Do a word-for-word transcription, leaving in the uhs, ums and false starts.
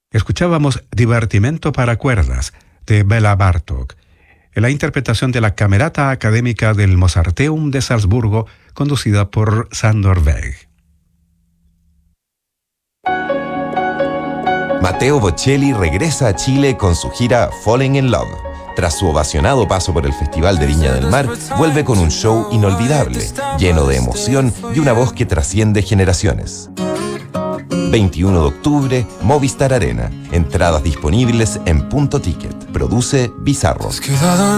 Escuchábamos Divertimento para cuerdas, de Bela Bartók, en la interpretación de la Camerata Académica del Mozarteum de Salzburgo, conducida por Sándor Weg. Matteo Bocelli regresa a Chile con su gira Falling in Love. Tras su ovacionado paso por el Festival de Viña del Mar, vuelve con un show inolvidable, lleno de emoción y una voz que trasciende generaciones. veintiuno de octubre, Movistar Arena. Entradas disponibles en Punto Ticket. Produce Bizarro.